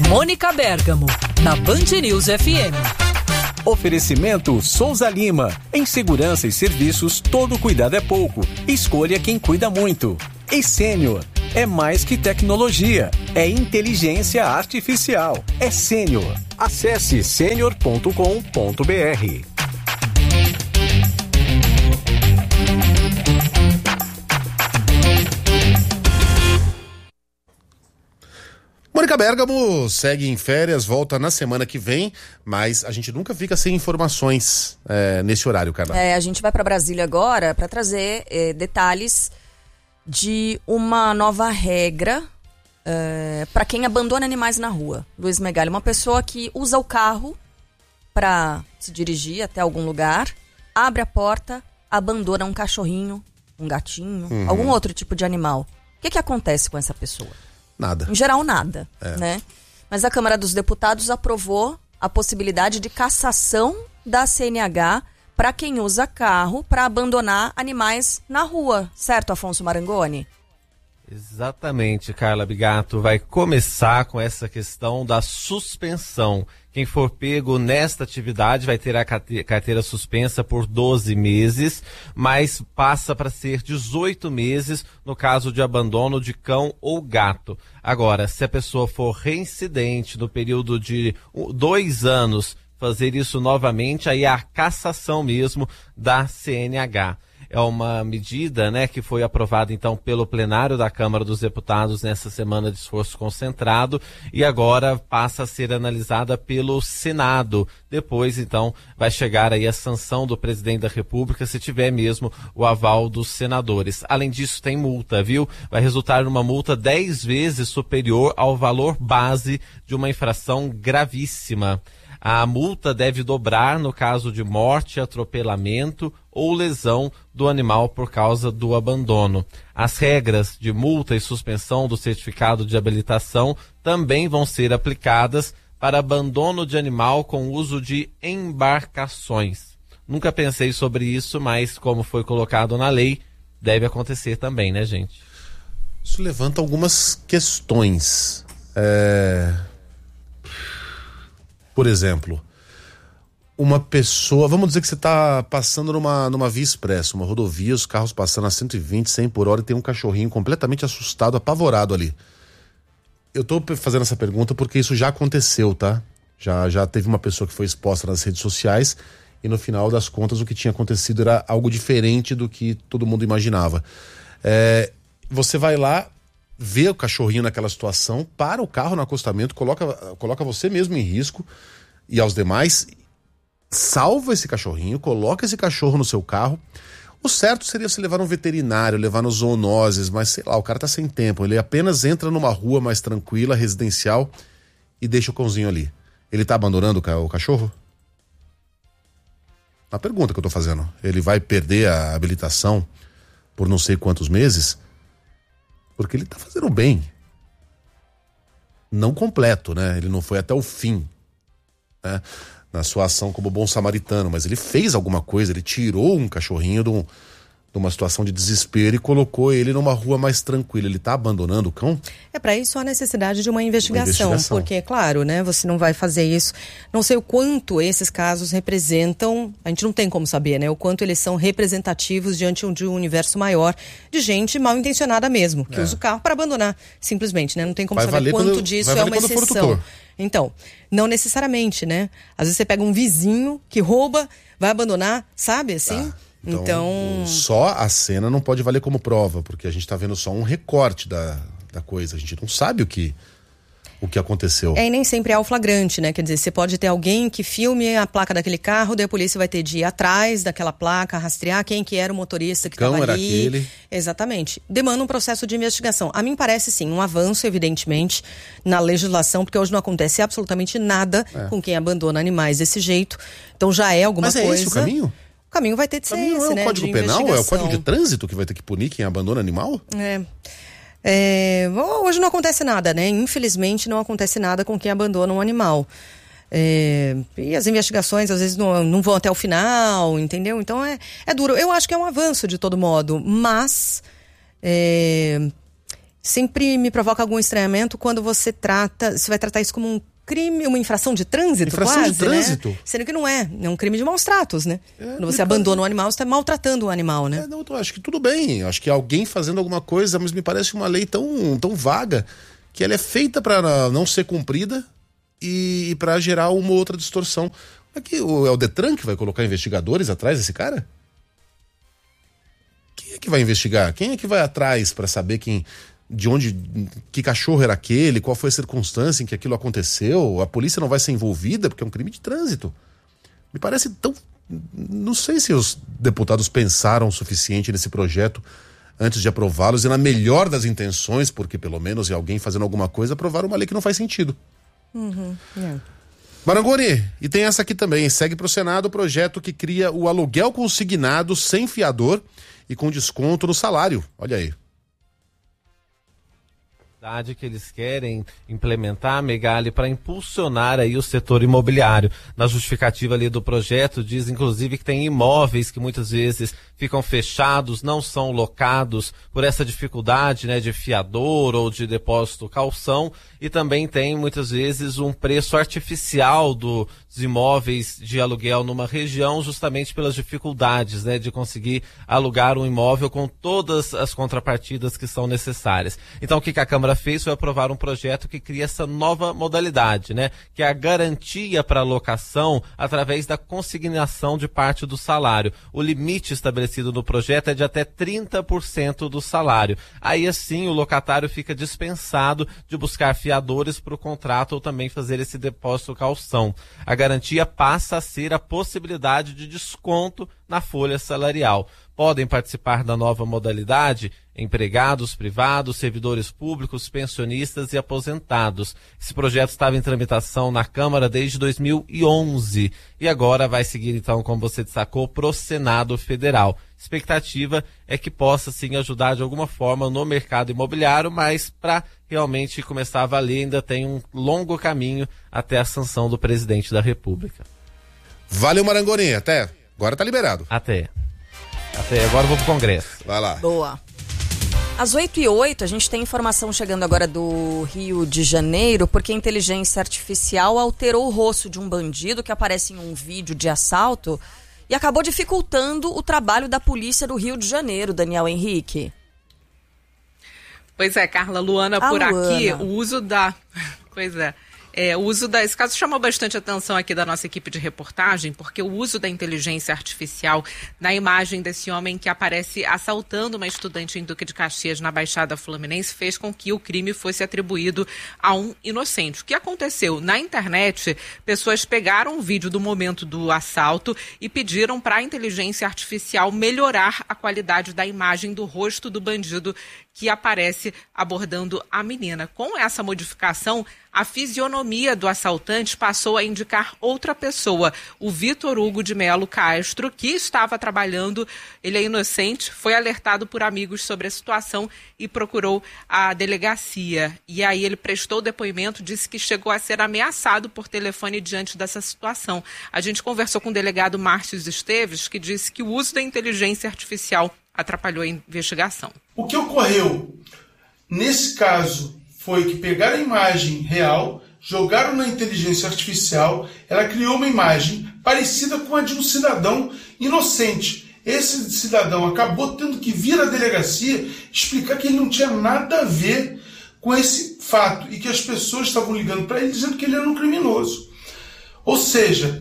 Mônica Bergamo, na Band News FM. Oferecimento Souza Lima. Em segurança e serviços, todo cuidado é pouco. Escolha quem cuida muito. E Sênior. É mais que tecnologia. É inteligência artificial. É Sênior. Acesse senior.com.br. Mônica Bergamo segue em férias, volta na semana que vem, mas a gente nunca fica sem informações nesse horário, Carla. A gente vai para Brasília agora para trazer detalhes de uma nova regra para quem abandona animais na rua. Luiz Megali, uma pessoa que usa o carro para se dirigir até algum lugar, abre a porta, abandona um cachorrinho, um gatinho, algum outro tipo de animal. O que acontece com essa pessoa? Nada. Em geral, nada, né? Mas a Câmara dos Deputados aprovou a possibilidade de cassação da CNH para quem usa carro para abandonar animais na rua. Certo, Afonso Marangoni? Exatamente, Carla Bigato. Vai começar com essa questão da suspensão. Quem for pego nesta atividade vai ter a carteira suspensa por 12 meses, mas passa para ser 18 meses no caso de abandono de cão ou gato. Agora, se a pessoa for reincidente no período de 2 anos, fazer isso novamente, aí é a cassação mesmo da CNH. É uma medida, que foi aprovada então pelo plenário da Câmara dos Deputados nessa semana de esforço concentrado e agora passa a ser analisada pelo Senado. Depois, então, vai chegar aí a sanção do presidente da República, se tiver mesmo o aval dos senadores. Além disso, tem multa, viu? Vai resultar numa multa 10 vezes superior ao valor base de uma infração gravíssima. A multa deve dobrar no caso de morte, atropelamento ou lesão do animal por causa do abandono. As regras de multa e suspensão do certificado de habilitação também vão ser aplicadas para abandono de animal com uso de embarcações. Nunca pensei sobre isso, mas como foi colocado na lei, deve acontecer também, né, gente? Isso levanta algumas questões. Por exemplo, uma pessoa, vamos dizer que você está passando numa via expressa, uma rodovia, os carros passando a 120, 100 por hora e tem um cachorrinho completamente assustado, apavorado ali. Eu estou fazendo essa pergunta porque isso já aconteceu, tá? Já teve uma pessoa que foi exposta nas redes sociais e no final das contas o que tinha acontecido era algo diferente do que todo mundo imaginava. Você vai lá, vê o cachorrinho naquela situação, para o carro no acostamento, coloca você mesmo em risco e aos demais, salva esse cachorrinho, coloca esse cachorro no seu carro. O certo seria você levar um veterinário, levar nos zoonoses, mas sei lá, o cara tá sem tempo, ele apenas entra numa rua mais tranquila, residencial e deixa o cãozinho ali. Ele tá abandonando o cachorro? A pergunta que eu tô fazendo. Ele vai perder a habilitação por não sei quantos meses? Porque ele tá fazendo bem. Não completo, né? Ele não foi até o fim, né? Na sua ação como bom samaritano, mas ele fez alguma coisa, ele tirou um cachorrinho de uma situação de desespero e colocou ele numa rua mais tranquila. Ele tá abandonando o cão? Para isso há necessidade de uma investigação, porque, claro, né, você não vai fazer isso. Não sei o quanto esses casos representam, a gente não tem como saber, né, o quanto eles são representativos diante de um universo maior de gente mal intencionada mesmo, que usa o carro para abandonar, simplesmente, né? Não tem como saber quanto disso é uma exceção. Então, não necessariamente, né? Às vezes você pega um vizinho que rouba, vai abandonar, sabe, assim? Então, só a cena não pode valer como prova, porque a gente tá vendo só um recorte da coisa, a gente não sabe o que aconteceu. E nem sempre é o flagrante, né? Quer dizer, você pode ter alguém que filme a placa daquele carro, daí a polícia vai ter de ir atrás daquela placa, rastrear quem que era o motorista que estava ali. Era aquele. Exatamente. Demanda um processo de investigação. A mim parece, sim, um avanço, evidentemente, na legislação, porque hoje não acontece absolutamente nada com quem abandona animais desse jeito. Então já é alguma coisa. Mas é esse o caminho? O caminho vai ter de ser esse, né? É o Código Penal? É o Código de Trânsito que vai ter que punir quem abandona animal? Hoje não acontece nada, né? Infelizmente não acontece nada com quem abandona um animal. E as investigações às vezes não vão até o final, entendeu? Então é duro. Eu acho que é um avanço de todo modo, mas sempre me provoca algum estranhamento quando você vai tratar isso como um crime, uma infração de trânsito, infração quase, de trânsito? Né? Sendo que não é um crime de maus tratos, né? Quando você abandona um animal, você está maltratando o animal, né? Não, eu acho que tudo bem, acho que alguém fazendo alguma coisa, mas me parece uma lei tão vaga que ela é feita para não ser cumprida e para gerar uma ou outra distorção. Aqui, é o Detran que vai colocar investigadores atrás desse cara? Quem é que vai investigar? Quem é que vai atrás para saber que cachorro era aquele, qual foi a circunstância em que aquilo aconteceu? A polícia não vai ser envolvida porque é um crime de trânsito. Me parece tão... Não sei se os deputados pensaram o suficiente nesse projeto antes de aprová-los e na melhor das intenções, porque pelo menos alguém fazendo alguma coisa, aprovaram uma lei que não faz sentido. Marangoni, e tem essa aqui também, segue para o Senado o projeto que cria o aluguel consignado sem fiador e com desconto no salário. Olha aí. Que eles querem implementar, Megali, para impulsionar aí o setor imobiliário. Na justificativa ali do projeto, diz inclusive que tem imóveis que muitas vezes ficam fechados, não são locados por essa dificuldade, né, de fiador ou de depósito calção, e também tem muitas vezes um preço artificial dos imóveis de aluguel numa região, justamente pelas dificuldades, né, de conseguir alugar um imóvel com todas as contrapartidas que são necessárias. Então o que a Câmara fez foi aprovar um projeto que cria essa nova modalidade, né, que é a garantia para locação através da consignação de parte do salário. O limite estabelecido no projeto é de até 30% do salário. Aí assim o locatário fica dispensado de buscar fiadores para o contrato ou também fazer esse depósito calção. A garantia passa a ser a possibilidade de desconto na folha salarial. Podem participar da nova modalidade empregados privados, servidores públicos, pensionistas e aposentados. Esse projeto estava em tramitação na Câmara desde 2011 e agora vai seguir, então, como você destacou, para o Senado Federal. Expectativa é que possa, sim, ajudar de alguma forma no mercado imobiliário, mas para realmente começar a valer ainda tem um longo caminho até a sanção do presidente da República. Valeu, Marangoni. Até. Agora tá liberado. Até agora eu vou pro Congresso. Vai lá. Boa. Às 8h08, a gente tem informação chegando agora do Rio de Janeiro, porque a inteligência artificial alterou o rosto de um bandido que aparece em um vídeo de assalto e acabou dificultando o trabalho da polícia do Rio de Janeiro, Daniel Henrique. Pois é, Carla, Luana por aqui, o uso da... Pois é. O uso esse caso chamou bastante atenção aqui da nossa equipe de reportagem, porque o uso da inteligência artificial na imagem desse homem que aparece assaltando uma estudante em Duque de Caxias, na Baixada Fluminense, fez com que o crime fosse atribuído a um inocente. O que aconteceu? Na internet, pessoas pegaram um vídeo do momento do assalto e pediram para a inteligência artificial melhorar a qualidade da imagem do rosto do bandido que aparece abordando a menina. Com essa modificação, a fisionomia do assaltante passou a indicar outra pessoa, o Vitor Hugo de Melo Castro, que estava trabalhando, ele é inocente, foi alertado por amigos sobre a situação e procurou a delegacia. E aí ele prestou depoimento, disse que chegou a ser ameaçado por telefone diante dessa situação. A gente conversou com o delegado Márcio Esteves, que disse que o uso da inteligência artificial atrapalhou a investigação. O que ocorreu nesse caso foi que pegaram a imagem real, jogaram na inteligência artificial, ela criou uma imagem parecida com a de um cidadão inocente. Esse cidadão acabou tendo que vir à delegacia explicar que ele não tinha nada a ver com esse fato e que as pessoas estavam ligando para ele dizendo que ele era um criminoso. Ou seja,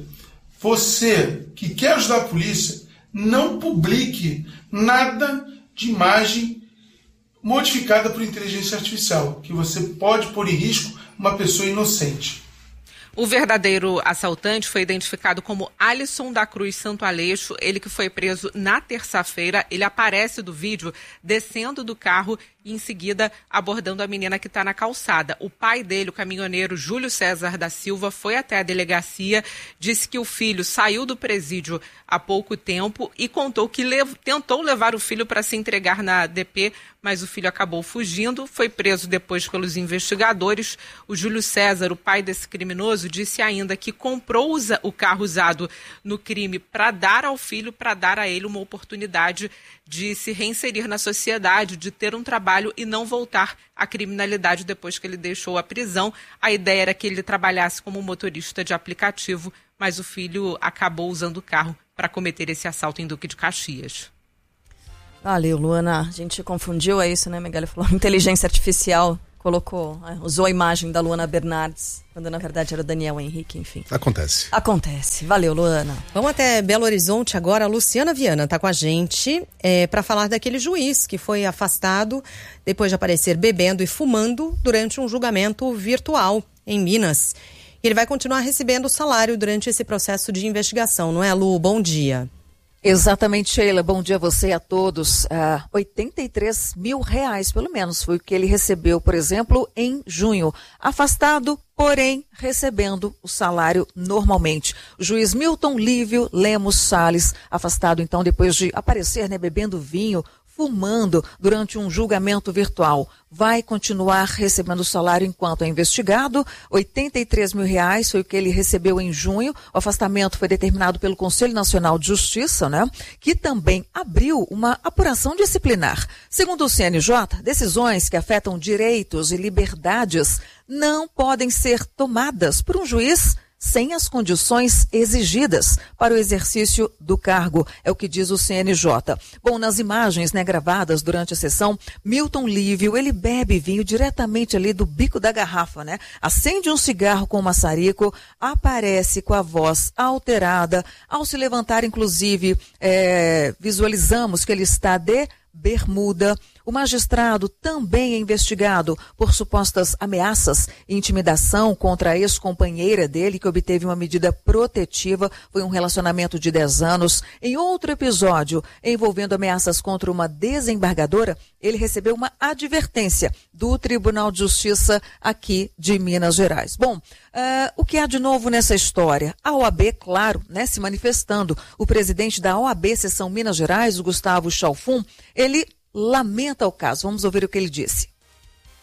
você que quer ajudar a polícia, não publique nada de imagem modificada por inteligência artificial, que você pode pôr em risco uma pessoa inocente. O verdadeiro assaltante foi identificado como Alisson da Cruz Santo Aleixo, ele que foi preso na terça-feira. Ele aparece do vídeo descendo do carro e em seguida abordando a menina que está na calçada. O pai dele, o caminhoneiro Júlio César da Silva, foi até a delegacia, disse que o filho saiu do presídio há pouco tempo e contou que tentou levar o filho para se entregar na DP, mas o filho acabou fugindo, foi preso depois pelos investigadores. O Júlio César, o pai desse criminoso, disse ainda que comprou o carro usado no crime para dar ao filho, para dar a ele uma oportunidade de se reinserir na sociedade, de ter um trabalho e não voltar à criminalidade depois que ele deixou a prisão. A ideia era que ele trabalhasse como motorista de aplicativo, mas o filho acabou usando o carro para cometer esse assalto em Duque de Caxias. Valeu, Luana. A gente confundiu, é isso, né, Miguel? Falou inteligência artificial, usou a imagem da Luana Bernardes, quando na verdade era o Daniel Henrique, enfim. Acontece. Valeu, Luana. Vamos até Belo Horizonte agora. A Luciana Viana está com a gente para falar daquele juiz que foi afastado depois de aparecer bebendo e fumando durante um julgamento virtual em Minas. Ele vai continuar recebendo o salário durante esse processo de investigação, não é, Lu? Bom dia. Exatamente, Sheila. Bom dia a você e a todos. R$83 mil, pelo menos, foi o que ele recebeu, por exemplo, em junho. Afastado, porém, recebendo o salário normalmente. O juiz Milton Lívio Lemos Salles, afastado, então, depois de aparecer, bebendo vinho, fumando durante um julgamento virtual, vai continuar recebendo o salário enquanto é investigado. R$83 mil foi o que ele recebeu em junho. O afastamento foi determinado pelo Conselho Nacional de Justiça, que também abriu uma apuração disciplinar. Segundo o CNJ, decisões que afetam direitos e liberdades não podem ser tomadas por um juiz sem as condições exigidas para o exercício do cargo, é o que diz o CNJ. Bom, nas imagens gravadas durante a sessão, Milton Lívio, ele bebe vinho diretamente ali do bico da garrafa, acende um cigarro com maçarico, aparece com a voz alterada, ao se levantar, inclusive, visualizamos que ele está de bermuda. O magistrado também é investigado por supostas ameaças e intimidação contra a ex-companheira dele, que obteve uma medida protetiva. Foi um relacionamento de 10 anos. Em outro episódio envolvendo ameaças contra uma desembargadora, ele recebeu uma advertência do Tribunal de Justiça aqui de Minas Gerais. Bom, o que há de novo nessa história? A OAB, claro, se manifestando. O presidente da OAB, Seção Minas Gerais, o Gustavo Chalfun, ele lamenta o caso. Vamos ouvir o que ele disse.